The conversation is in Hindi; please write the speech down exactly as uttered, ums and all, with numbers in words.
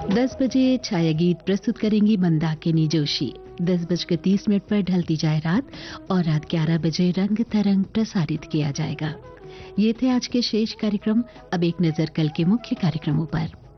दस बजे छाया गीत प्रस्तुत करेंगी मंदाकिनी जोशी। दस बजकर तीस मिनट पर ढलती जाए रात और रात ग्यारह बजे रंग तरंग प्रसारित किया जाएगा। ये थे आज के शेष कार्यक्रम। अब एक नजर कल के मुख्य कार्यक्रमों पर।